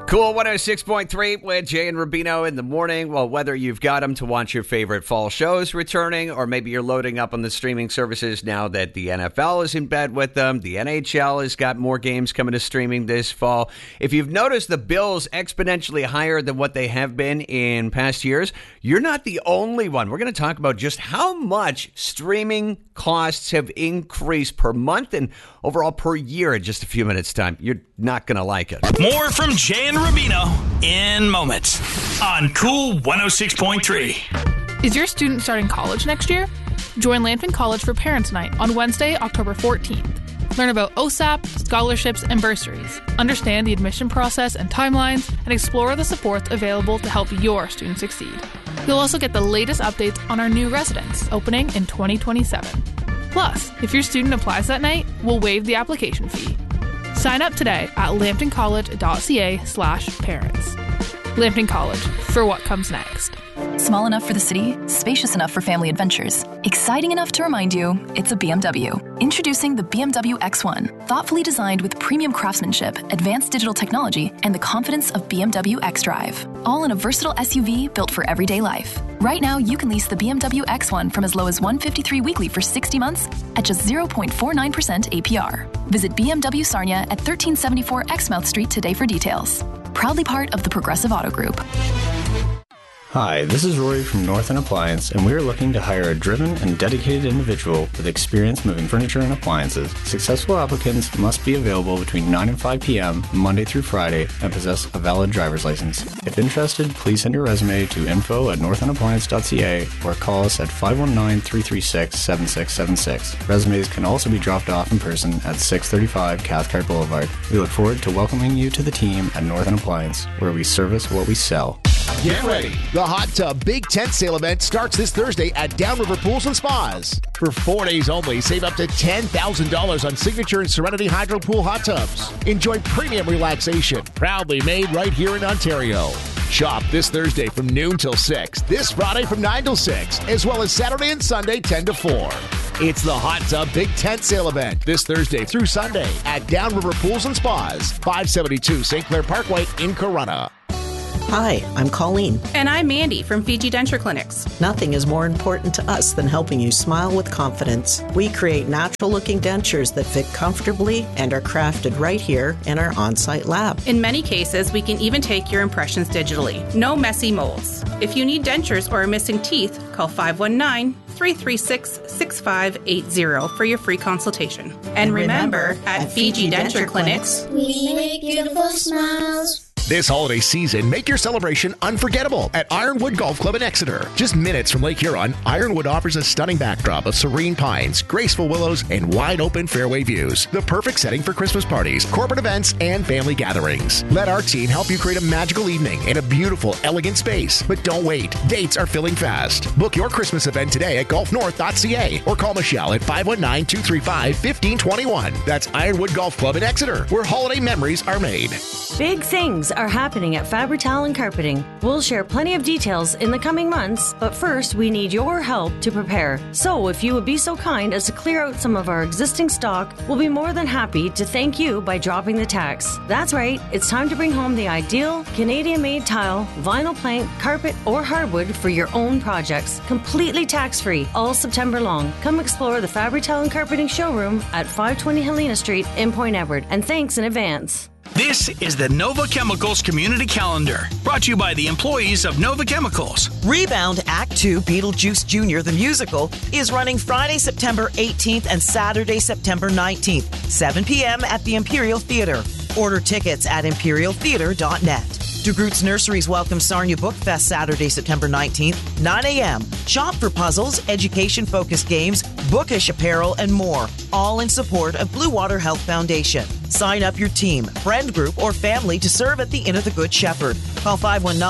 Cool 106.3 with Jay and Rubino in the morning. Well, whether you've got them to watch your favorite fall shows returning, or maybe you're loading up on the streaming services now that the NFL is in bed with them. The NHL has got more games coming to streaming this fall. If you've noticed the bills exponentially higher than what they have been in past years, you're not the only one. We're going to talk about just how much streaming costs have increased per month and overall per year in just a few minutes' time. You're not going to like it. More from Jay and Rubino in moments on Cool 106.3. Is your student starting college next year? Join Lambton College for Parents' Night on Wednesday, October 14th. Learn about OSAP, scholarships, and bursaries. Understand the admission process and timelines, and explore the supports available to help your student succeed. You'll also get the latest updates on our new residence opening in 2027. Plus, if your student applies that night, we'll waive the application fee. Sign up today at lambtoncollege.ca/parents. Lambton College, for what comes next. Small enough for the city, spacious enough for family adventures, exciting enough to remind you it's a BMW. Introducing the BMW X1, thoughtfully designed with premium craftsmanship, advanced digital technology, and the confidence of BMW xDrive. All in a versatile SUV built for everyday life. Right now, you can lease the BMW X1 from as low as $153 weekly for 60 months at just 0.49% APR. Visit BMW Sarnia at 1374 Exmouth Street today for details. Proudly part of the Progressive Auto Group. Hi, this is Rory from Northern Appliance, and we are looking to hire a driven and dedicated individual with experience moving furniture and appliances. Successful applicants must be available between 9 and 5 p.m. Monday through Friday and possess a valid driver's license. If interested, please send your resume to info@northernappliance.ca or call us at 519-336-7676. Resumes can also be dropped off in person at 635 Cathcart Boulevard. We look forward to welcoming you to the team at Northern Appliance, where we service what we sell. Get ready. The Hot Tub Big Tent Sale event starts this Thursday at Downriver Pools and Spas. For 4 days only, save up to $10,000 on Signature and Serenity Hydro Pool hot tubs. Enjoy premium relaxation, proudly made right here in Ontario. Shop this Thursday from noon till 6, this Friday from 9 till 6, as well as Saturday and Sunday 10 to 4. It's the Hot Tub Big Tent Sale event this Thursday through Sunday at Downriver Pools and Spas, 572 St. Clair Parkway in Corunna. Hi, I'm Colleen. And I'm Mandy from Fiji Denture Clinics. Nothing is more important to us than helping you smile with confidence. We create natural-looking dentures that fit comfortably and are crafted right here in our on-site lab. In many cases, we can even take your impressions digitally. No messy molds. If you need dentures or are missing teeth, call 519-336-6580 for your free consultation. And remember, at Fiji Denture Clinics, we make beautiful smiles. This holiday season, make your celebration unforgettable at Ironwood Golf Club in Exeter. Just minutes from Lake Huron, Ironwood offers a stunning backdrop of serene pines, graceful willows, and wide-open fairway views. The perfect setting for Christmas parties, corporate events, and family gatherings. Let our team help you create a magical evening in a beautiful, elegant space. But don't wait. Dates are filling fast. Book your Christmas event today at golfnorth.ca or call Michelle at 519-235-1521. That's Ironwood Golf Club in Exeter, where holiday memories are made. Big things are happening at Fabri-Tal and Carpeting. We'll share plenty of details in the coming months, but first we need your help to prepare. So if you would be so kind as to clear out some of our existing stock, we'll be more than happy to thank you by dropping the tax. That's right, it's time to bring home the ideal Canadian-made tile, vinyl plank, carpet, or hardwood for your own projects. Completely tax-free all September long. Come explore the Fabri-Tal and Carpeting showroom at 520 Helena Street in Point Edward. And thanks in advance. This is the Nova Chemicals Community Calendar, brought to you by the employees of Nova Chemicals. Rebound Act 2 Beetlejuice Jr. the Musical is running Friday, September 18th and Saturday, September 19th, 7 p.m. at the Imperial Theatre. Order tickets at imperialtheatre.net. DeGroote's Nurseries welcome Sarnia Book Fest Saturday, September 19th, 9 a.m. Shop for puzzles, education-focused games, bookish apparel, and more, all in support of Blue Water Health Foundation. Sign up your team, friend group, or family to serve at the Inn of the Good Shepherd. Call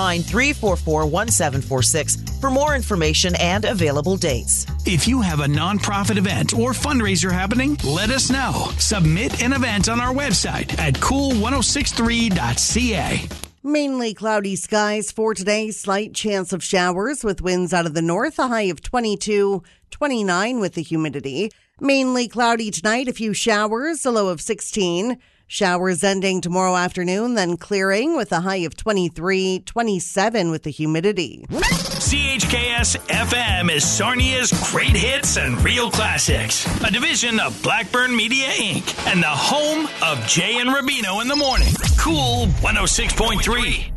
519-344-1746 for more information and available dates. If you have a nonprofit event or fundraiser happening, let us know. Submit an event on our website at cool1063.ca. Mainly cloudy skies for today. Slight chance of showers with winds out of the north, a high of 22, 29 with the humidity. Mainly cloudy tonight, a few showers, a low of 16. Showers ending tomorrow afternoon, then clearing with a high of 23, 27 with the humidity. CHKS FM is Sarnia's Great Hits and Real Classics, a division of Blackburn Media, Inc., and the home of Jay and Rubino in the morning. Cool 106.3.